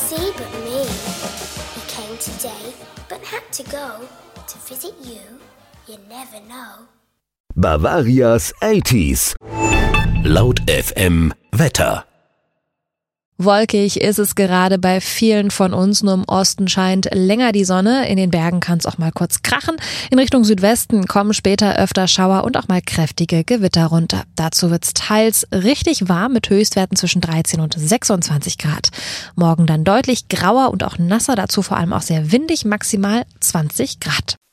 see but me? He came today, but had to go. To visit you, you never know. Bavarias 80s. Laut FM Wetter. Wolkig ist es gerade bei vielen von uns, nur im Osten scheint länger die Sonne. In den Bergen kann es auch mal kurz krachen. In Richtung Südwesten kommen später öfter Schauer und auch mal kräftige Gewitter runter. Dazu wird es teils richtig warm mit Höchstwerten zwischen 13 und 26 Grad. Morgen dann deutlich grauer und auch nasser, dazu vor allem auch sehr windig, maximal 20 Grad.